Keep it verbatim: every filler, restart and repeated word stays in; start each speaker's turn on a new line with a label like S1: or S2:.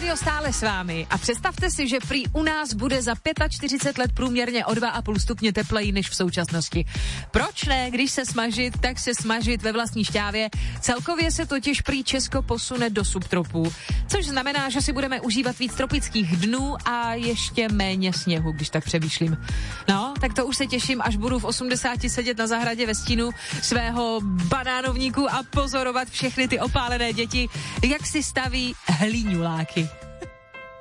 S1: rádio stále s vámi a představte si, že prý u nás bude za čtyřicet pět let průměrně o dva a půl stupně tepleji než v současnosti. Proč ne, když se smažit, tak se smažit ve vlastní šťávě. Celkově se totiž prý Česko posune do subtropů, což znamená, že si budeme užívat víc tropických dnů a ještě méně sněhu, když tak přemýšlím. No, tak to už se těším, až budu v osmdesáti sedět na zahradě ve stínu svého banánovníku a pozorovat všechny ty opálené děti, jak si staví hlíňuláky.